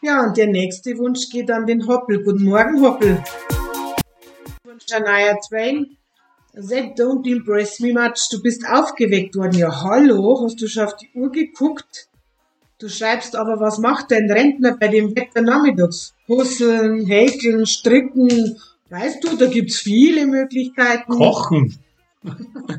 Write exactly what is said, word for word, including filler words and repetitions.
Ja, und der nächste Wunsch geht an den Hoppel. Guten Morgen, Hoppel. Von Shania Twain. That don't impress me much. Du bist aufgeweckt worden. Ja, hallo, hast du schon auf die Uhr geguckt? Du schreibst aber, was macht denn Rentner bei dem Wetter nachmittags? Puzzeln, häkeln, stricken. Weißt du, da gibt's viele Möglichkeiten. Kochen.